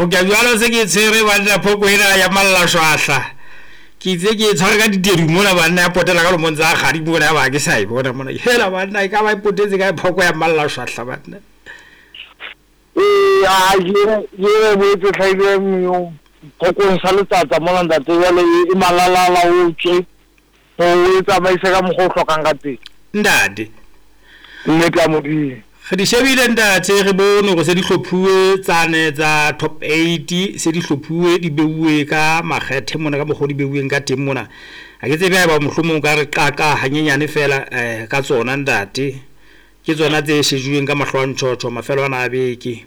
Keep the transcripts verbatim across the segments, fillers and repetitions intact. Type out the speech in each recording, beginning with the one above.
go ke jalo se ke tsere banna phoko ena ya malla shwahla ke itse ke tshwara ka ditedi mona banna ya potela ka lomontsa a gadi mona ba ke sa e bona mona hela banna e ka ba ipotetse ka phoko ya malla shwahla banna eh a ye ye bo tse tlhaile mo phoko sa letsatsa mona ntate yale e malalala o tse o etsa ba isa ka mo go tlhokang ka teng ndade mme ka mo di ge di shebile ntate re bone go se di hlophuwe tsane tsa top eight se di hlophuwe di beuwe ka magethe mona ka mogodi beuweng ka teng mona a ke tsebe ba mohlomong ka re qaka hanyenyane fela eh ka tsona ndate ke tsona tse shejuweng ka mahlwantshotsho mafelo ana a beke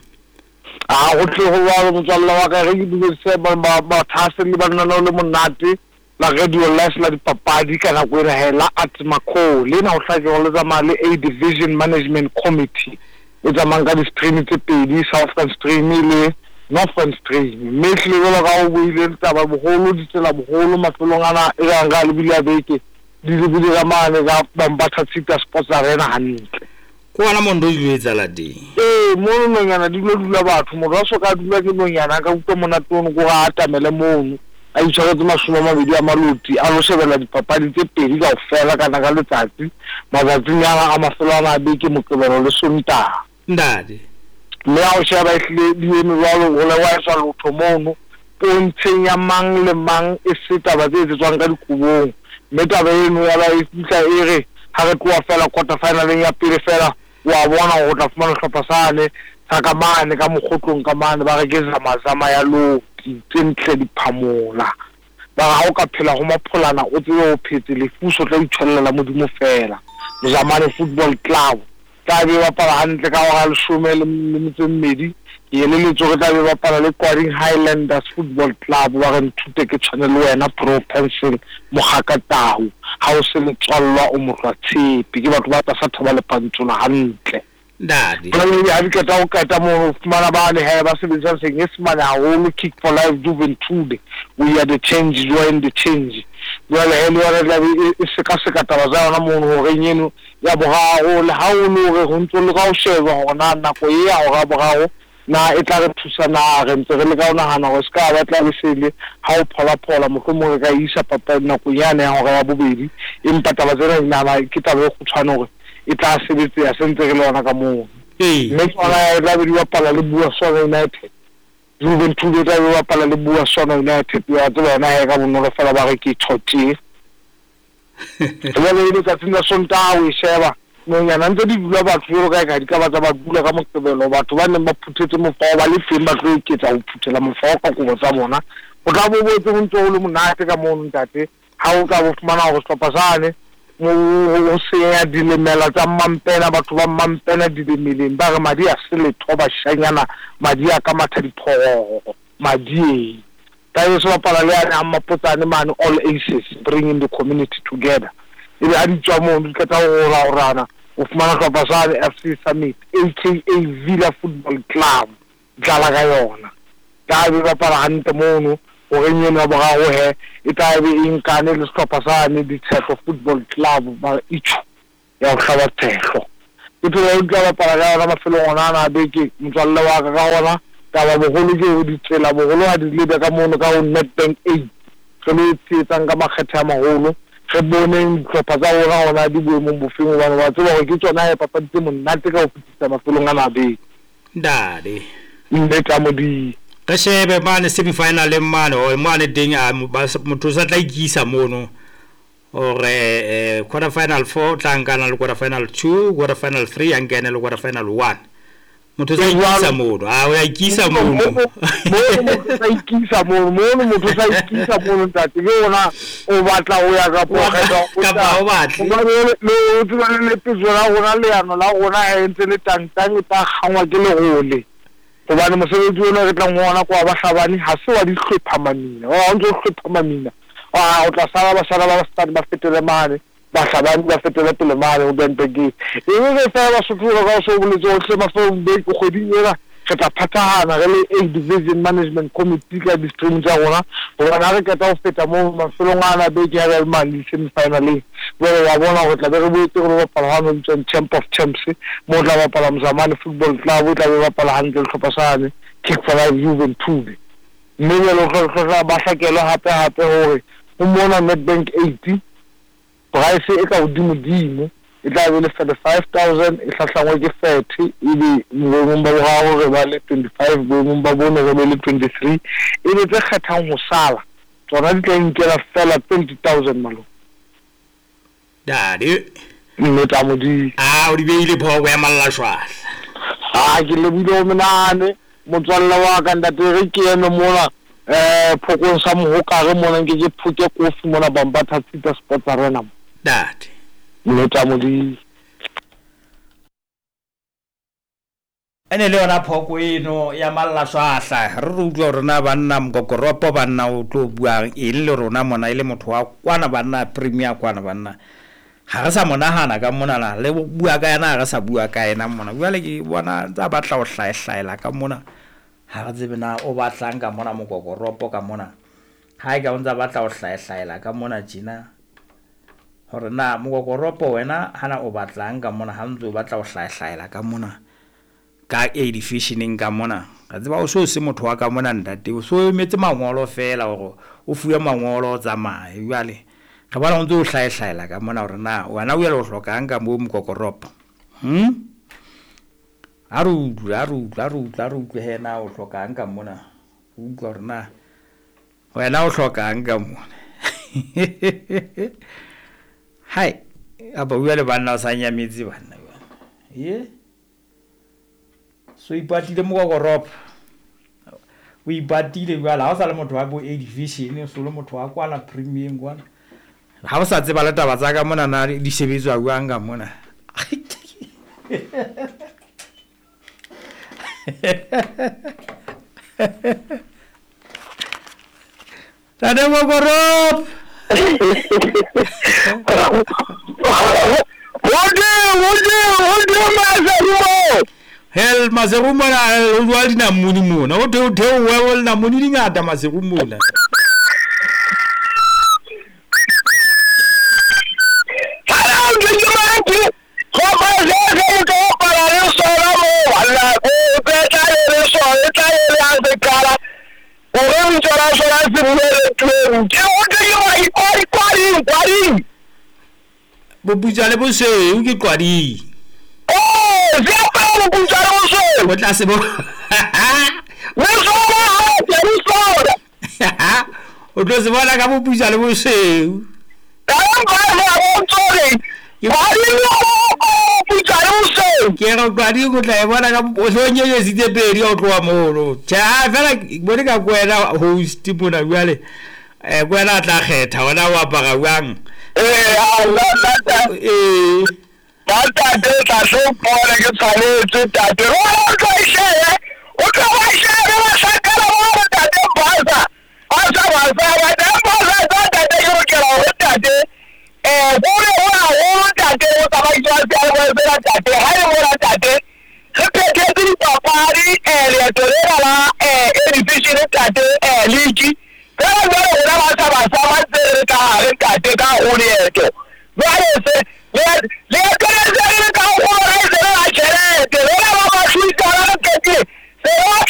a go tle go wa motswalla wa ka re di be se ba ba thase le ba nna le monate la radio live la dipapadi kana go re hela at Makhole na o hlake go le male a division management committee o tsamang ka di stream tse pedi Southern Stream le Northern Stream me hle go ga o buile taba bogolo di tsela bogolo mafelong ana e ga ga le bila beke di di di ga mane ga bamba tsita sports arena hantle ko ana mondo di etsa la di eh mo no nyana di lo dula batho mo ga so ka dula ke no nyana ka utlo mona tono go ga atamele mono a itshwaretse masome a mabedi a maloti a lo shebela dipapadi tse pedi ka ofela kana ka letsatsi matsatsinyana a mafelo a mabeke Moqebelo le Sontaga ndade le a o sheba ehlile di eme jwalo go le wa sa lotho mono pontsheng ya mang le mang e seta ba tse tswang ka dikubong mme taba eno ya ba e fitla e re ha re tloa fela quarter final ya pele fela wa bona go tla fumana hlopha sane sa ka mane ka mogotlong ka mane ba re ke zamazama ya lo tsentle di phamola ba ga o ka phela go mapholana o tsebe o phetse le fuso tla itshwellela modimo fela Mzamani Football Club tla be ba pala hantle ka ga lesome le mmedi ye le le tsoga tla be ba pala le Quarrying Highlanders Football Club ba re ntute ke tshwane le wena pro pencil mogakatahu ha o se le tswallwa o motlwa tshepi ke batho ba tsa sa thoba le pantsona hantle ndadi le ya diketa o kata mo fumana ba le ha ba se bitsa seng esimane haholo Kick for Life Juventude we are the change you are in the change jwale hele wa la e se ka se ka taba za ona mo ho renyeno ya boga o le ha o no re ho ntse le ka o sheba gona nako e ya go ga bogago na e tla re thusa na re ntse re le ka ona hana go ska ba tla le sele ha o phola phola mo mo re ka isa papa nako yana ya go ya bobedi empa taba tsena ina ba ke taba go tshwana gore e tla sebetse ya sentse re le ona ka mo eh mme tsona e tla be di bapala le bua Sona United Juventude tla be bapala le bua Sona United ya tsela na ya ka bonolo fela ba re ke thoti le le ka tsina Sontaga o sheba no nyana ntse di dula batho yo ka ka di ka ba tsa ba dula ka Moqebelo batho ba ne ba phuthetse mo fa ba le feng ba tlo iketsa o phuthela mo fa ka go tsa bona o tla bo botse go ntse o le monate ka mo ntate ha o ka bo fumana go stoppa sane mo se ya dilemela tsa mampena batho ba mampena di dimeleng ba re madi a se le thoba shanyana madi a ka matha diphogo madi ta yo so pala le a mapotsane man all aces bringing the community together ile a di tswa mo di ka tsa go ra rana o fumana ka basane F C Summit aka Villa Football Club dlala ka yona ka be ba pala hante mono o renyeno ba ga go he e tla be inkane le stoppa sane di Tshetlho Football Club ba ithu ya go hlaba Tshetlho ke tlo o tla ba pala ga ona mafelo ona na beke motswalle wa ka ga ona ka ba bogolo ke o di tsela bogolo ha di lebe ka mono ka o Nedbank eight se le tsetsang ka makgethe a magolo ge bone tlhopha tsa ona ona di bue mo bofeng ba ba tseba go ke tsona e papa tse monate ka go fitisa mafelong a nabe ndade mme ka mo di re shebe mane semi final le mane o mane ding a motho sa tla ikisa mono ore eh quarter final four tlangana le quarter final two quarter final three angene le quarter final one motho sa ikisa mono a o ya ikisa mono mo sa ikisa mono mo motho sa ikisa mono tate ke ona o batla o ya ka pogela ka ba o batla le o tswana le pizza gona le yana la gona e ntse le tantang ta gangwa ke le gole go bana mosebetsi ona re tla ngwana kwa ba hlabani ha se wa di hlopha mamina wa ntse hlopha mamina wa o tla sala ba sala ba start ba fetele mane ba hlabani ba fetele pele mane o benteke e re fa ba sotula ga so bole tso tle ma fo be go godinela re tla phathana re le a division management committee ka district tsa rona go bana re ka ta o feta mo mafelong ana be ke ya mali semi finally wa bona go tla be re boetse go ba pala hano ntse champ of champs mo tla ba pala Mzamani Football Club o tla be ba pala hantle tlhopha sane Chick for Life Juventude mme le lo go ba hlakelo hape hape hore o mona Nedbank eighty price e ka hodimo dimo e tla be le thirty-five thousand e hlahlangwa ke thirty ebe mo ba go re ba le twenty-five bo mo ba bone re le twenty-three e be tse kgethang ho sala tsona di tla inkela fela twenty thousand malo dadi mme tsa modi a o di beile phoko ya mallashwala a ke le bile o menane motswalla wa ka ntate re ke ene mona eh phokong sa mohokare mona ke ke phuke kofi mona bamba thatsita sports arena dadi mme tsa modi ene le yona phoko eno ya mallashwala re re utlwa rona banna mokokoropo banna o tlo bua e le rona mona ile motho wa kwana banna premier kwana banna ha re sa monahana ka mona la le bua ka yana ga sa bua ka ena mona bua le ke bona tsa batla o hlaehlaela ka mona ha re tsebe na o batlang ka mona mokokoropo ka mona ha e ka o ntsa batla o hlaehlaela ka mona jina hore na mokokoropo wena hana o batlang ka mona ha ntse o batla o hlaehlaela ka mona ka A divisioning ka mona ga tseba o so se motho wa ka mona ntate o so metse mangolo fela hore o fuwe mangolo tsa mae jwale ga bona o ntse o hlaehlaela ka mona hore na wena o ya lo hlokang ka mo mokokoropo hm aru aru aru aru ke hena o hlokang ka mona o utlwa hore na wena o hlokang ka mona hai aba o ya le bana o sa nyametsi bana ye so ipatile mokokoropo o ipatile jwala ha o sa le motho wa bo A division so le motho wa kwana premium kwana ha o sa tseba le taba tsa ka mona na di sebetswa jwang ka mona Tade mokokoropo Wode wode wode maserumo hel maserumo na o di na muni mona o the o the o we na muni di ngata maserumo na Hello gentlemen ko ba se se ko para le solo mo wala ko pe ta le solo ta le an de cara o re chora chora se mo le ke o de yo ai kwari kwari kwari bo bujale bo se o ke kwadi oh se pa mo bujale bo se o tla se bo wo so ba ha ke ni so o tlo se bona ka bo bujale bo se ta ba ha o tsore kwari no bujale bo se ke go kwadi go tla e bona ka o so nyenye sitse pedi o tloa mono tja fela bone ka kwena host bona jwale eh kwena tla kgetha wena wa paga jwang eh Allah ta eh ta de ta so pore ke tsale tse ta de ro ka share o ka wa share wa sakala wa ta de baza asa wa sa wa de baza ta ta de yo ke la o ta de eh bore wa o ta de o ta ba jo ta wa se ta de hai mo la ta de ke ke di pa pari eh le to le la eh edification ta de eh liki pero no era más avanzada más de ta ta de ka o le to vale se le le que le ka o le se la chere te le va a suita la que se va